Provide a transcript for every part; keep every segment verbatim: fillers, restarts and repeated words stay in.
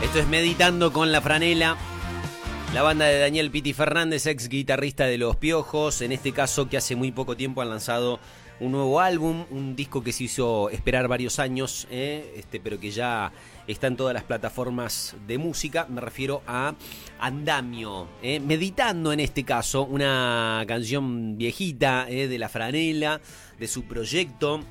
Esto es Meditando con la Franela, la banda de Daniel Piti Fernández, ex guitarrista de Los Piojos, en este caso que hace muy poco tiempo han lanzado un nuevo álbum, un disco que se hizo esperar varios años, eh, este, pero que ya está en todas las plataformas de música. Me refiero a Andamio, eh, Meditando en este caso, una canción viejita eh, de la Franela, de su proyecto.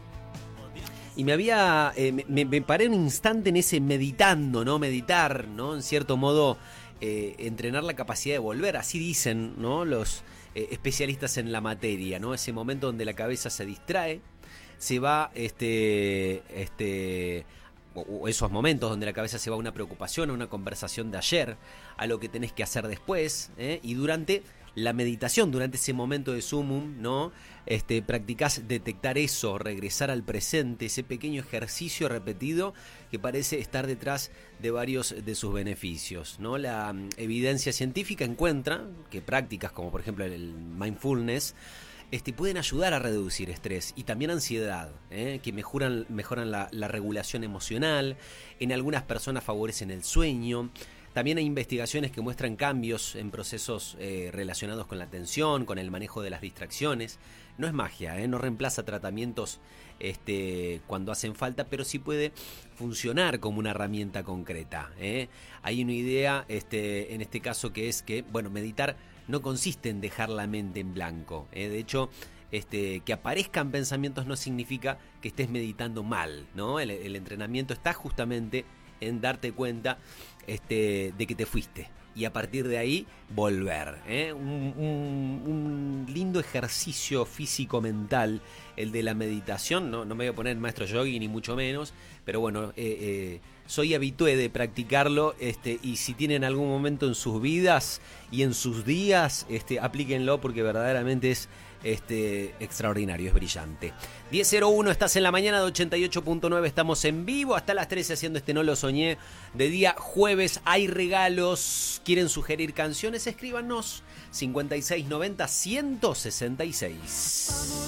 Y me había, eh, me, me paré un instante en ese meditando, ¿no? Meditar, ¿no? En cierto modo, eh, entrenar la capacidad de volver, así dicen, ¿no? Los eh, especialistas en la materia, ¿no? Ese momento donde la cabeza se distrae, se va, este, este, o, o esos momentos donde la cabeza se va a una preocupación, a una conversación de ayer, a lo que tenés que hacer después, ¿eh? Y durante la meditación, durante ese momento de sumum, ¿no? Este, practicás detectar eso, regresar al presente, ese pequeño ejercicio repetido que parece estar detrás de varios de sus beneficios, ¿no? La um, evidencia científica encuentra que prácticas como por ejemplo el mindfulness este, pueden ayudar a reducir estrés y también ansiedad, ¿eh? Que mejoran, mejoran la, la regulación emocional, en algunas personas favorecen el sueño. También hay investigaciones que muestran cambios en procesos eh, relacionados con la atención, con el manejo de las distracciones. No es magia, ¿eh? No reemplaza tratamientos este, cuando hacen falta, pero sí puede funcionar como una herramienta concreta, ¿eh? Hay una idea este, en este caso que es que, bueno, meditar no consiste en dejar la mente en blanco, ¿eh? De hecho, Este, que aparezcan pensamientos no significa que estés meditando mal, ¿no? El, el entrenamiento está justamente en darte cuenta este, de que te fuiste y a partir de ahí volver, ¿eh? un, un, un lindo ejercicio físico-mental el de la meditación. No, no me voy a poner maestro yogi ni mucho menos, pero bueno, eh, eh, soy habitué de practicarlo este, y si tienen algún momento en sus vidas y en sus días, este, aplíquenlo porque verdaderamente es Este, extraordinario, es brillante. diez cero uno, estás en la mañana de ochenta y ocho punto nueve, estamos en vivo hasta las trece haciendo este No Lo Soñé de día jueves. Hay regalos, quieren sugerir canciones, escríbanos cincuenta y seis noventa ciento sesenta y seis.